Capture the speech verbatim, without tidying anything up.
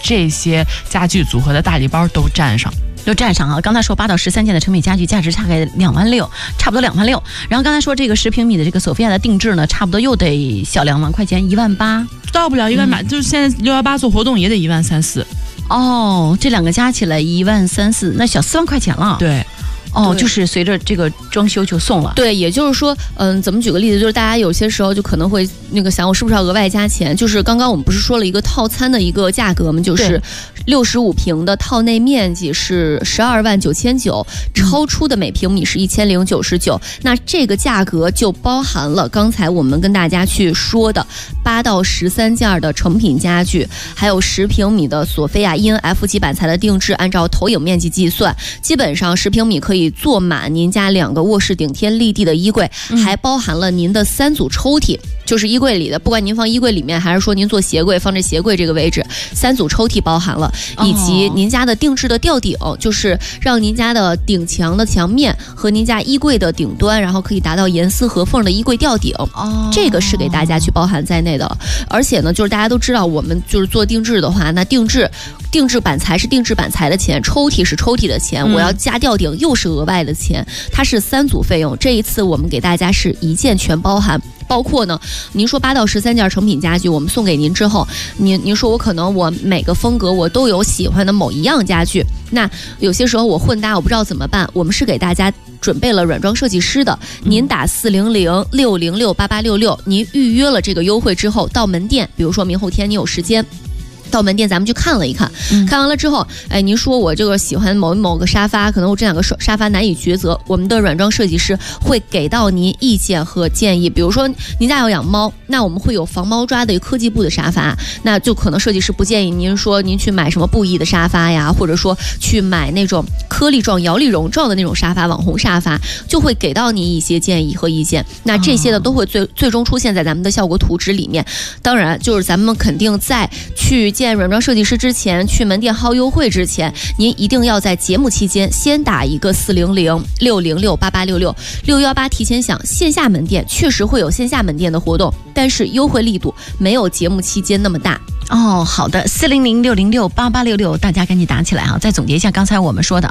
这些家具组合的大礼包都占上。 都占上啊！刚才说八到十三件的成品家具价值大概两万六，差不多两万六。然后刚才说这个十平米的这个索菲亚的定制呢，差不多又得小两万块钱，一万八， 到不了一万八、嗯，就是现在六幺八做活动也得一万三四。 哦，这两个加起来一万三四，那小四万块钱了。 对。 哦，就是随着这个装修就送了。 对，也就是说，嗯，怎么举个例子，就是大家有些时候就可能会那个想，我是不是要额外加钱？就是刚刚我们不是说了一个套餐的一个价格吗？就是六十五平的套内面积是十二万九千九，超出的每平米是一千零九十九。那这个价格就包含了刚才我们跟大家去说的八到十三件的成品家具，还有十平米的索菲亚 E N F 级板材的定制，按照投影面积计算，基本上十平米可以坐满您家两个卧室顶天立地的衣柜，还包含了您的三组抽屉，就是衣柜里的，不管您放衣柜里面，还是说您做鞋柜放在鞋柜这个位置，三组抽屉包含了，以及您家的定制的吊顶，就是让您家的顶墙的墙面和您家衣柜的顶端，然后可以达到严丝合缝的衣柜吊顶，这个是给大家去包含在内的。而且呢，就是大家都知道，我们就是做定制的话，那定制定制板材是定制板材的钱，抽屉是抽屉的钱，我要加吊顶又是额外的钱，它是三组费用。这一次我们给大家是一件全包含，包括呢，您说八到十三件成品家具，我们送给您之后，您您说我可能我每个风格我都有喜欢的某一样家具，那有些时候我混搭我不知道怎么办，我们是给大家准备了软装设计师的，您打四零零六零六八八六六，您预约了这个优惠之后，到门店，比如说明后天你有时间。到门店咱们去看了一看、嗯、看完了之后，哎，您说我这个喜欢某某个沙发，可能我这两个沙发难以抉择，我们的软装设计师会给到您意见和建议。比如说您家要养猫，那我们会有防猫抓的科技布的沙发，那就可能设计师不建议您说您去买什么布艺的沙发呀，或者说去买那种颗粒状摇粒绒状的那种沙发，网红沙发，就会给到您一些建议和意见。那这些呢都会最最终出现在咱们的效果图纸里面。当然就是咱们肯定在去见软装设计师之前，去门店薅优惠之前，您一定要在节目期间先打一个四零零六零六八八六六六幺八提前享。线下门店确实会有线下门店的活动，但是优惠力度没有节目期间那么大。 哦，好的，四零零六零六八八六六，大家赶紧打起来啊！再总结一下刚才我们说的。